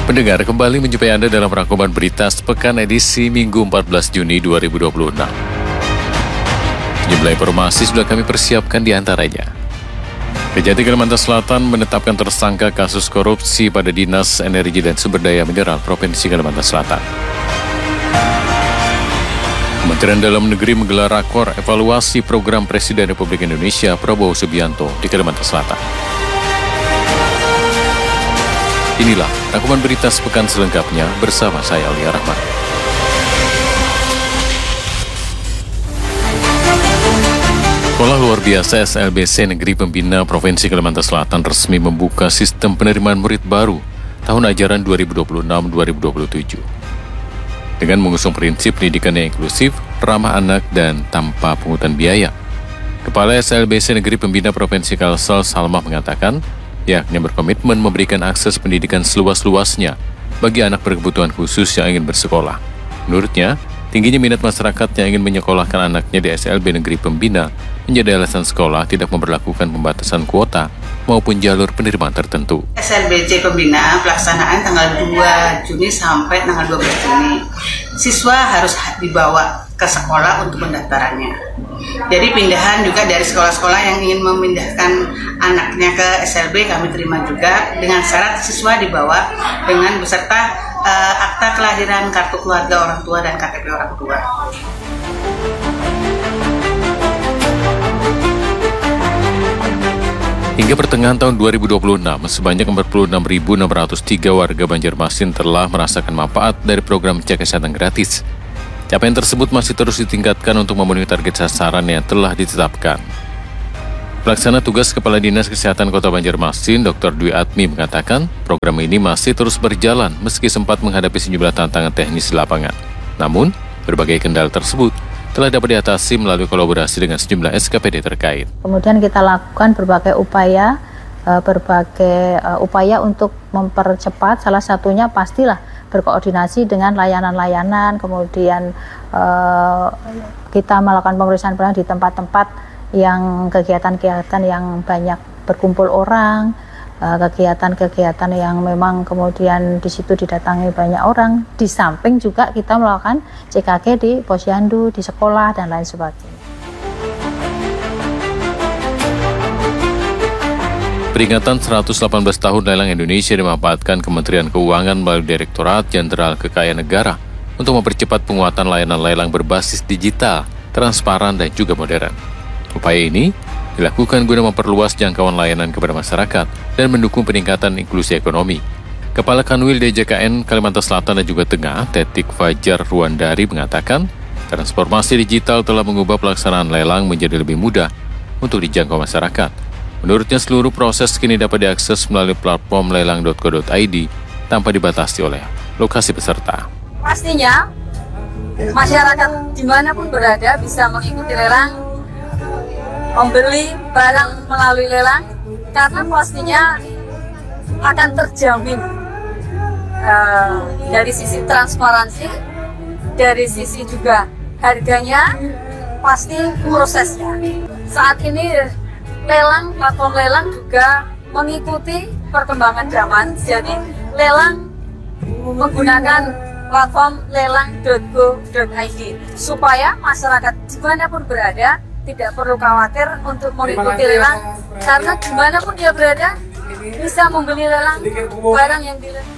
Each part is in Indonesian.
Pendengar, kembali menjumpai Anda dalam rangkuman berita sepekan edisi Minggu 14 Juni 2026. Sejumlah informasi sudah kami persiapkan di antaranya. Kejati Kalimantan Selatan menetapkan tersangka kasus korupsi pada Dinas Energi dan Sumber Daya Mineral Provinsi Kalimantan Selatan. Kementerian Dalam Negeri menggelar rakor evaluasi program Presiden Republik Indonesia Prabowo Subianto di Kalimantan Selatan. Inilah rangkuman berita sepekan selengkapnya bersama saya Alia Rahman. Sekolah luar biasa SLBC Negeri Pembina Provinsi Kalimantan Selatan resmi membuka sistem penerimaan murid baru tahun ajaran 2026-2027. Dengan mengusung prinsip pendidikan yang inklusif, ramah anak, dan tanpa pungutan biaya. Kepala SLBC Negeri Pembina Provinsi Kalsel Salmah mengatakan, yakni berkomitmen memberikan akses pendidikan seluas-luasnya bagi anak berkebutuhan khusus yang ingin bersekolah. Menurutnya, tingginya minat masyarakat yang ingin menyekolahkan anaknya di SLB Negeri Pembina menjadi alasan sekolah tidak memberlakukan pembatasan kuota maupun jalur penerimaan tertentu. SLBC Pembina pelaksanaan tanggal 2 Juni sampai tanggal 12 Juni. Siswa harus dibawa ke sekolah untuk pendaftarannya. Jadi pindahan juga dari sekolah-sekolah yang ingin memindahkan anaknya ke SLB kami terima juga dengan syarat siswa dibawa dengan beserta akta kelahiran, kartu keluarga orang tua, dan KTP orang tua. Hingga pertengahan tahun 2026, sebanyak 46.603 warga Banjarmasin telah merasakan manfaat dari program cek kesehatan gratis. Capaian tersebut masih terus ditingkatkan untuk memenuhi target sasaran yang telah ditetapkan. Pelaksana tugas Kepala Dinas Kesehatan Kota Banjarmasin, Dr. Dwi Atmi mengatakan, program ini masih terus berjalan meski sempat menghadapi sejumlah tantangan teknis di lapangan. Namun, berbagai kendala tersebut telah dapat diatasi melalui kolaborasi dengan sejumlah SKPD terkait. Kemudian kita lakukan berbagai upaya untuk mempercepat, salah satunya pastilah berkoordinasi dengan layanan-layanan, kemudian kita melakukan pemeriksaan di tempat-tempat yang kegiatan-kegiatan yang banyak berkumpul orang, kegiatan-kegiatan yang memang kemudian di situ didatangi banyak orang. Di samping juga kita melakukan CKG di posyandu, di sekolah, dan lain sebagainya. Peringatan 118 tahun lelang Indonesia dimanfaatkan Kementerian Keuangan melalui Direktorat Jenderal Kekayaan Negara untuk mempercepat penguatan layanan lelang berbasis digital, transparan, dan juga modern. Upaya ini dilakukan guna memperluas jangkauan layanan kepada masyarakat dan mendukung peningkatan inklusi ekonomi. Kepala Kanwil DJKN Kalimantan Selatan dan juga Tengah, Tetik Fajar Ruandari mengatakan, transformasi digital telah mengubah pelaksanaan lelang menjadi lebih mudah untuk dijangkau masyarakat. Menurutnya, seluruh proses kini dapat diakses melalui platform lelang.co.id tanpa dibatasi oleh lokasi peserta. Pastinya, masyarakat dimanapun berada bisa mengikuti lelang, membeli barang melalui lelang, karena pastinya akan terjamin dari sisi transparansi, dari sisi juga harganya, pasti prosesnya. Saat ini platform lelang juga mengikuti perkembangan zaman, jadi lelang menggunakan platform lelang.go.id supaya masyarakat dimanapun berada tidak perlu khawatir untuk mengikuti lelang, karena dimanapun dia berada bisa membeli lelang barang yang dilelang.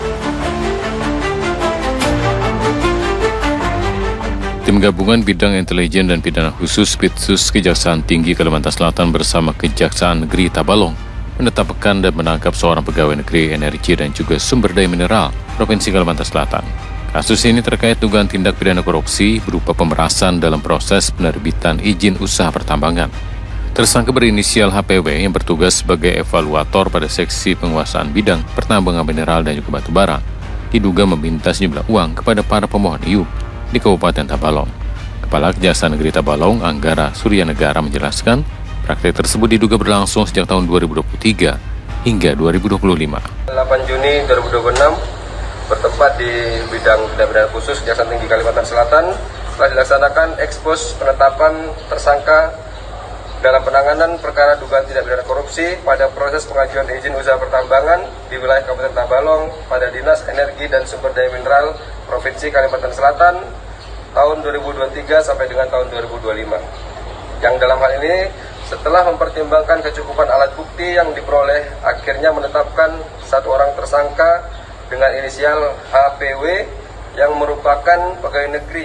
Tim Gabungan Bidang Intelijen dan Pidana Khusus Pitsus Kejaksaan Tinggi Kalimantan Selatan bersama Kejaksaan Negeri Tabalong menetapkan dan menangkap seorang pegawai negeri energi dan juga sumber daya mineral Provinsi Kalimantan Selatan. Kasus ini terkait dugaan tindak pidana korupsi berupa pemerasan dalam proses penerbitan izin usaha pertambangan. Tersangka berinisial HPW yang bertugas sebagai evaluator pada seksi penguasaan bidang pertambangan mineral dan juga batubara diduga meminta sejumlah uang kepada para pemohon IUP di Kabupaten Tabalong. Kepala Kejaksaan Negeri Tabalong, Anggara Surya Negara menjelaskan, praktik tersebut diduga berlangsung sejak tahun 2023 hingga 2025. 8 Juni 2026, bertempat di bidang tindak pidana khusus Kejaksaan Tinggi Kalimantan Selatan, telah dilaksanakan ekspos penetapan tersangka dalam penanganan perkara dugaan tindak pidana korupsi pada proses pengajuan izin usaha pertambangan di wilayah Kabupaten Tabalong pada Dinas Energi dan Sumber Daya Mineral Provinsi Kalimantan Selatan tahun 2023 sampai dengan tahun 2025. Yang dalam hal ini setelah mempertimbangkan kecukupan alat bukti yang diperoleh, akhirnya menetapkan satu orang tersangka dengan inisial HPW yang merupakan pegawai negeri.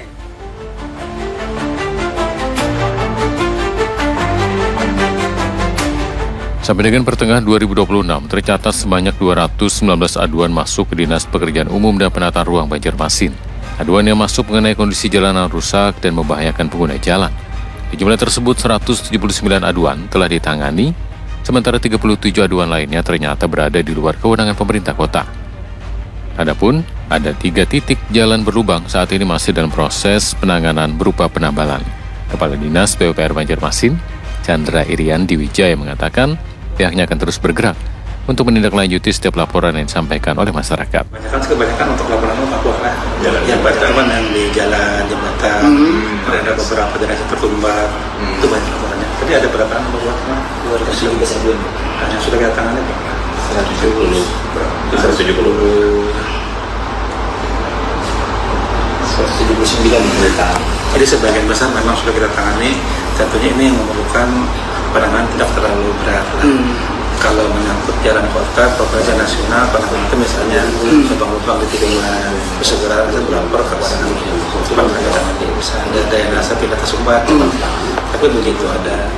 Sampai dengan pertengahan 2026, tercatat sebanyak 219 aduan masuk ke Dinas Pekerjaan Umum dan Penataan Ruang Banjarmasin. Aduan yang masuk mengenai kondisi jalanan rusak dan membahayakan pengguna jalan. Di jumlah tersebut, 179 aduan telah ditangani, sementara 37 aduan lainnya ternyata berada di luar kewenangan pemerintah kota. Adapun, ada 3 titik jalan berlubang saat ini masih dalam proses penanganan berupa penambalan. Kepala Dinas PUPR Banjarmasin, Chandra Irian Diwijaya mengatakan, pihaknya akan terus bergerak untuk menindaklanjuti setiap laporan yang disampaikan oleh masyarakat. Kebanyakan untuk laporan Papua lah, yang pertama yang di jalan jembatan, ada beberapa daerah tertumbar, itu banyak laporannya. Tadi ada berapa Papua? 200 aduan. Yang sudah kita tangani 179 Jadi sebagian besar memang sudah kita tangani. Tentunya ini yang memerlukan penanganan tidak terlalu berat. Kalau menyangkut jalan kota, provinsi nasional, penanganan itu misalnya lubang-lubang di tikungan, segera berlapor kepada misalnya ada yang rasa tidak tersumbat, tapi begitu ada.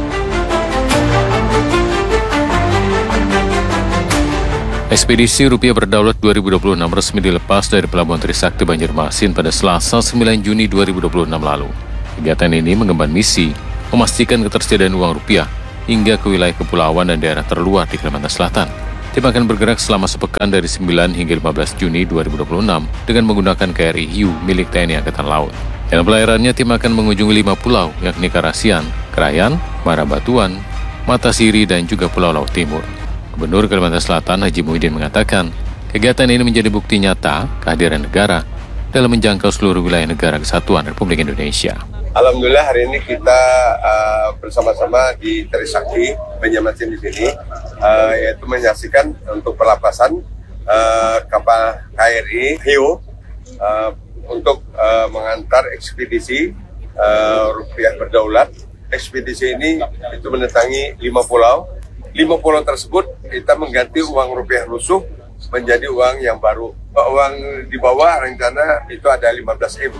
Ekspedisi Rupiah Berdaulat 2026 resmi dilepas dari Pelabuhan Trisakti Banjarmasin pada Selasa 9 Juni 2026 lalu. Kegiatan ini mengemban misi memastikan ketersediaan uang rupiah hingga ke wilayah kepulauan dan daerah terluar di Kalimantan Selatan. Tim akan bergerak selama sepekan dari 9 hingga 15 Juni 2026 dengan menggunakan KRI Hiu milik TNI Angkatan Laut. Dalam pelayarannya, tim akan mengunjungi 5 pulau, yakni Karasian, Krayan, Marabatuan, Matasiri, dan juga Pulau Laut Timur. Gubernur Kalimantan Selatan Haji Muhyiddin mengatakan, kegiatan ini menjadi bukti nyata kehadiran negara dalam menjangkau seluruh wilayah negara kesatuan Republik Indonesia. Alhamdulillah hari ini kita bersama-sama di Trisakti Banjarmasin di sini, yaitu menyaksikan untuk pelepasan kapal KRI Hiu untuk mengantar ekspedisi Rupiah Berdaulat. Ekspedisi ini itu mendatangi 5 pulau. 5 pulau tersebut kita mengganti uang rupiah lusuh menjadi uang yang baru. Uang di bawah rencana itu ada 15.000.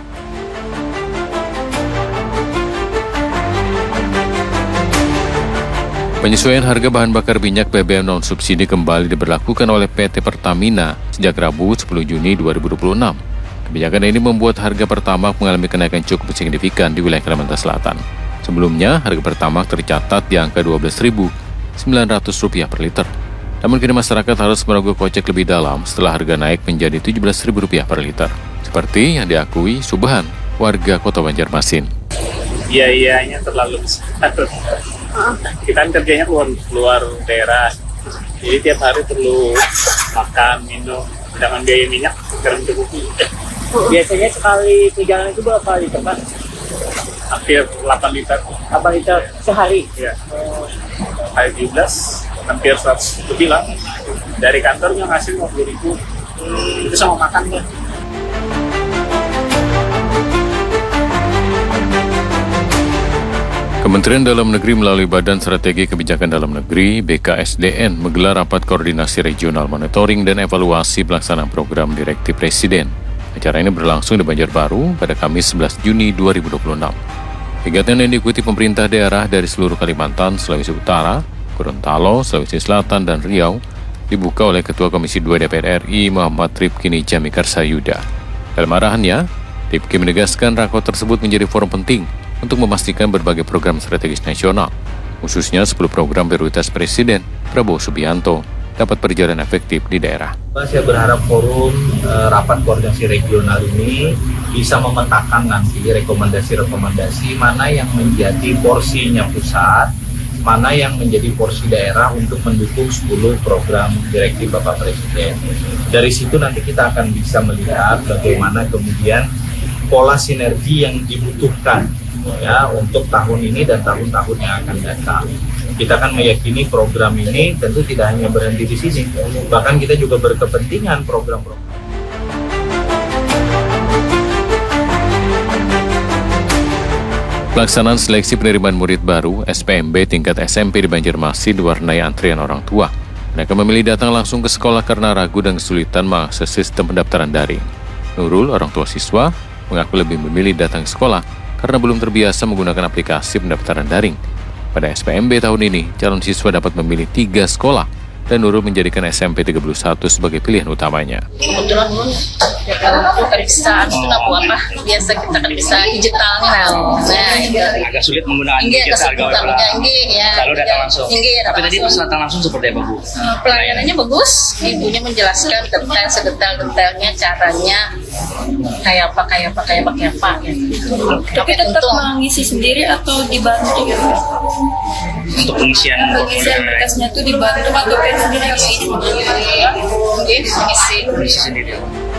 Penyesuaian harga bahan bakar minyak BBM non-subsidi kembali diberlakukan oleh PT Pertamina sejak Rabu 10 Juni 2026. Kebijakan ini membuat harga Pertamax mengalami kenaikan cukup signifikan di wilayah Kalimantan Selatan. Sebelumnya, harga Pertamax tercatat di angka Rp12.900 per liter. Namun kini masyarakat harus merogoh kocek lebih dalam setelah harga naik menjadi Rp17.000 per liter. Seperti yang diakui Subhan, warga Kota Banjarmasin. Biayanya terlalu besar. Kita kan kerjanya keluar daerah, jadi tiap hari perlu makan, minum, sedangkan biaya minyak sekarang terbuki. Biasanya sekali perjalanan itu berapa liter, Pak? Hampir 8 liter. 8 liter sehari? Ya. Hari 17, hampir 100 lebih lah. Dari kantornya ngasih 50.000, itu sama makannya. Kementerian Dalam Negeri melalui Badan Strategi Kebijakan Dalam Negeri (BKSDN) menggelar rapat koordinasi regional monitoring dan evaluasi pelaksanaan program Direktif Presiden. Acara ini berlangsung di Banjarbaru pada Kamis 11 Juni 2026. Kegiatan yang diikuti pemerintah daerah dari seluruh Kalimantan, Sulawesi Utara, Gorontalo, Sulawesi Selatan, dan Riau dibuka oleh Ketua Komisi 2 DPR RI Muhammad Rifki Nijami Karsayuda. Dalam arahannya, Rifki menegaskan rakor tersebut menjadi forum penting untuk memastikan berbagai program strategis nasional, khususnya 10 program prioritas Presiden Prabowo Subianto, dapat berjalan efektif di daerah. Saya berharap forum rapat koordinasi regional ini bisa memetakan nanti rekomendasi-rekomendasi mana yang menjadi porsinya pusat, mana yang menjadi porsi daerah untuk mendukung 10 program direktif Bapak Presiden. Dari situ nanti kita akan bisa melihat bagaimana kemudian pola sinergi yang dibutuhkan ya untuk tahun ini dan tahun-tahun yang akan datang. Kita akan meyakini program ini tentu tidak hanya berhenti di sini, bahkan kita juga berkepentingan program-program. Pelaksanaan seleksi penerimaan murid baru SPMB tingkat SMP di Banjarmasin diwarnai antrian orang tua. Mereka memilih datang langsung ke sekolah karena ragu dan kesulitan mengakses sistem pendaftaran daring. Nurul, orang tua siswa, mengaku lebih memilih datang ke sekolah karena belum terbiasa menggunakan aplikasi pendaftaran daring. Pada SPMB tahun ini, calon siswa dapat memilih 3 sekolah dan Nurul menjadikan SMP 31 sebagai pilihan utamanya. Kebetulan Nun, aku kan bisa biasa kita kan bisa digitalnya. Nah, itu agak sulit menggunakan digital ya. Selalu datang langsung. Tapi tadi pas datang langsung seperti apa, Bu? Pelayanannya bagus, ibunya menjelaskan detail sedetail-detailnya caranya kayak apa gitu. Tapi tetap mengisi sendiri atau dibantu? Untuk pengisian berkasnya tuh dibantu atau kan sendiri mengisi sendiri.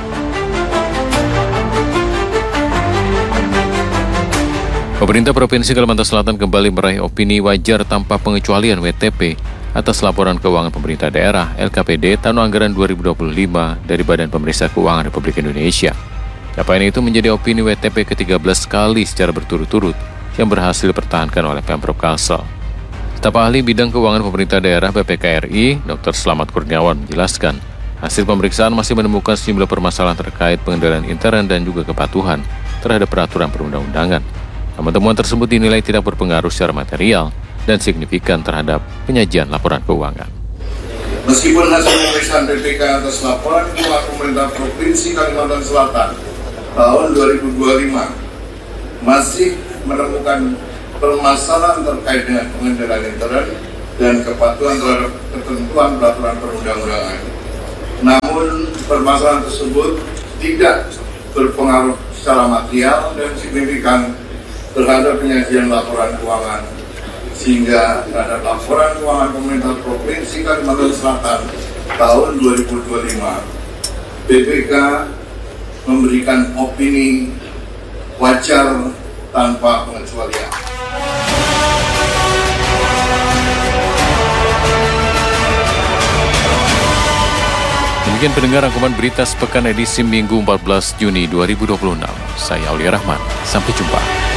Pemerintah Provinsi Kalimantan Selatan kembali meraih opini wajar tanpa pengecualian WTP atas laporan keuangan pemerintah daerah LKPD tahun anggaran 2025 dari Badan Pemeriksa Keuangan Republik Indonesia. Capaian itu menjadi opini WTP ke-13 kali secara berturut-turut yang berhasil dipertahankan oleh Pemprov Kalsel. Staf ahli bidang keuangan pemerintah daerah BPKRI, Dr. Slamet Kurniawan menjelaskan, hasil pemeriksaan masih menemukan sejumlah permasalahan terkait pengendalian intern dan juga kepatuhan terhadap peraturan perundang-undangan. Namun temuan tersebut dinilai tidak berpengaruh secara material dan signifikan terhadap penyajian laporan keuangan. Meskipun hasil pemeriksaan BPK atas laporan keuangan pemerintah Provinsi Kalimantan Selatan tahun 2025 masih menemukan permasalahan terkait dengan pengendalian intern dan kepatuhan terhadap ketentuan peraturan perundang-undangan. Namun permasalahan tersebut tidak berpengaruh secara material dan signifikan terhadap penyajian laporan keuangan, sehingga terhadap laporan keuangan pemerintah Provinsi Kalimantan Selatan tahun 2025, BPK memberikan opini wajar tanpa pengecualian. Demikian pendengar rangkuman berita sepekan edisi Minggu 14 Juni 2026. Saya Aulia Rahman. Sampai jumpa.